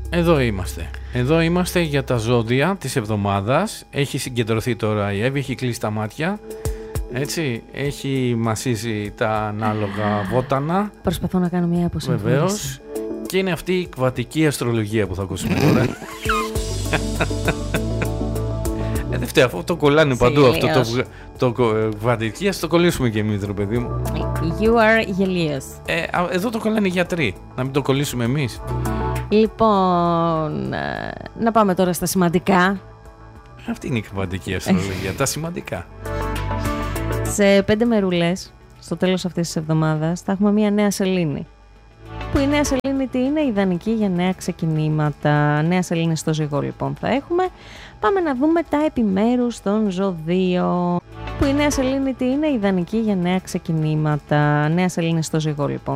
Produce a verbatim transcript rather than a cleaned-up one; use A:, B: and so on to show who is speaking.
A: Εδώ είμαστε. Εδώ είμαστε για τα ζώδια της εβδομάδας. Έχει συγκεντρωθεί τώρα η Εύη, έχει κλείσει τα μάτια. Έτσι, έχει μασίσει τα ανάλογα βότανα.
B: Προσπαθώ να κάνω μια αποσυμφόρηση.
A: Βεβαίως. Και είναι αυτή η κβαντική αστρολογία που θα ακούσουμε τώρα. ε, δεν φταίει, αφού το κολλάνε παντού αυτό το, το, το κβαντική, ας το κολλήσουμε και εμείς, ρε παιδί μου.
B: You are γελίος.
A: Ε, εδώ το κολλάνε οι γιατροί. Να μην το κολλήσουμε εμείς.
B: Λοιπόν, να πάμε τώρα στα σημαντικά.
A: Αυτή είναι η κβαντική αστρολογία, τα σημαντικά.
B: Σε πέντε μερούλες, στο τέλος αυτής της εβδομάδας, θα έχουμε μια νέα σελήνη. Που η νέα σελήνη τι είναι? Ιδανική για νέα ξεκινήματα. Νέα σελήνη στο Ζυγό λοιπόν θα έχουμε. Πάμε να δούμε τα επιμέρους των ζωδίων. Που η νέα σελήνη τι είναι? Ιδανική για νέα ξεκινήματα. Νέα σελήνη στο Ζυγό λοιπόν